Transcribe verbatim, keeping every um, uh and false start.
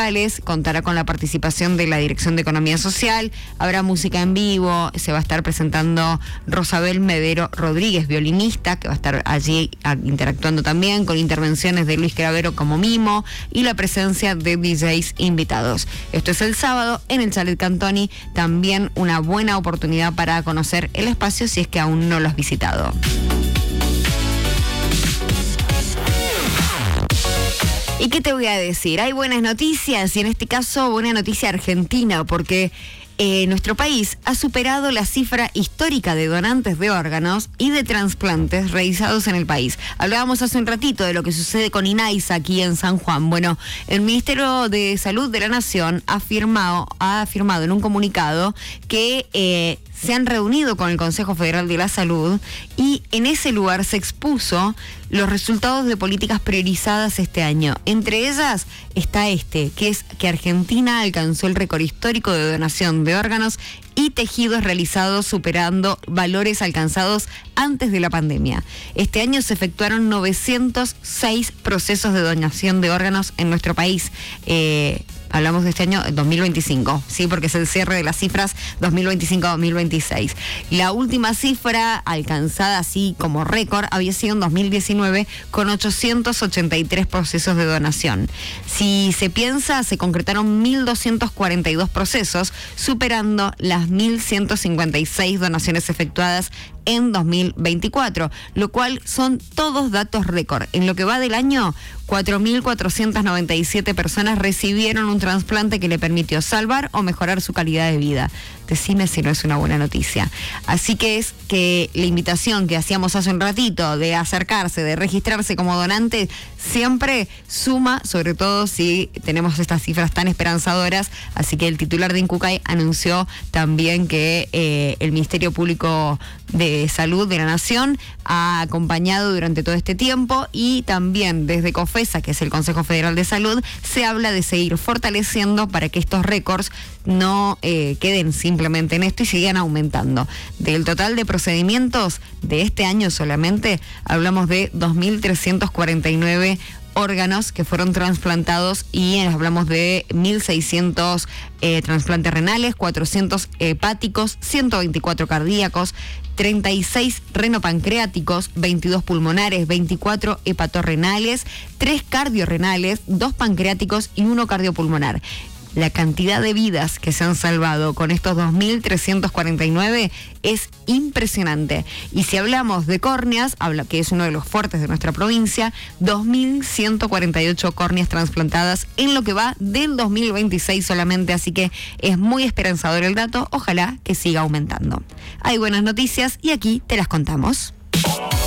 culturales, contará con la participación de la Dirección de Economía Social, habrá música en vivo, se va a estar presentando Rosabel Medero Rodríguez, violinista, que va a estar allí interactuando también, con intervenciones de Luis Cravero como mimo y la presencia de D Js invitados. Esto es el sábado en el Chalet Cantoni, también una buena oportunidad para conocer el espacio si es que aún no lo has visitado. ¿Y qué te voy a decir? Hay buenas noticias y en este caso buena noticia argentina, porque eh, nuestro país ha superado la cifra histórica de donantes de órganos y de trasplantes realizados en el país. Hablábamos hace un ratito de lo que sucede con INAISA aquí en San Juan. Bueno, el Ministerio de Salud de la Nación ha afirmado, ha afirmado en un comunicado que eh, se han reunido con el Consejo Federal de la Salud y en ese lugar se expuso los resultados de políticas priorizadas este año. Entre ellas está este, que es que Argentina alcanzó el récord histórico de donación de órganos y tejidos realizados superando valores alcanzados antes de la pandemia. Este año se efectuaron novecientos seis procesos de donación de órganos en nuestro país. Eh, Hablamos de este año dos mil veinticinco, sí, porque es el cierre de las cifras dos mil veinticinco a dos mil veintiséis. La última cifra alcanzada así como récord había sido en dos mil diecinueve con ochocientos ochenta y tres procesos de donación. Si se piensa, se concretaron mil doscientos cuarenta y dos procesos, superando las mil ciento cincuenta y seis donaciones efectuadas en dos mil veinticuatro, lo cual son todos datos récord. En lo que va del año, cuatro mil cuatrocientas noventa y siete personas recibieron un trasplante que le permitió salvar o mejorar su calidad de vida. Decime si no es una buena noticia. Así que es que la invitación que hacíamos hace un ratito de acercarse, de registrarse como donante, siempre suma, sobre todo si tenemos estas cifras tan esperanzadoras. Así que el titular de INCUCAI anunció también que eh, el Ministerio Público de Salud de la Nación ha acompañado durante todo este tiempo y también desde COFESA, que es el Consejo Federal de Salud, se habla de seguir fortaleciendo para que estos récords no eh, queden simplemente en esto y sigan aumentando. Del total de procedimientos de este año solamente hablamos de dos mil trescientos cuarenta y nueve órganos que fueron trasplantados y hablamos de mil seiscientos eh, trasplantes renales, cuatrocientos hepáticos, ciento veinticuatro cardíacos, treinta y seis renopancreáticos, veintidós pulmonares, veinticuatro hepatorrenales, tres cardiorrenales, dos pancreáticos y uno cardiopulmonar. La cantidad de vidas que se han salvado con estos dos mil trescientos cuarenta y nueve es impresionante. Y si hablamos de córneas, habla, que es uno de los fuertes de nuestra provincia, dos mil ciento cuarenta y ocho córneas trasplantadas en lo que va del dos mil veintiséis solamente, así que es muy esperanzador el dato, ojalá que siga aumentando. Hay buenas noticias y aquí te las contamos.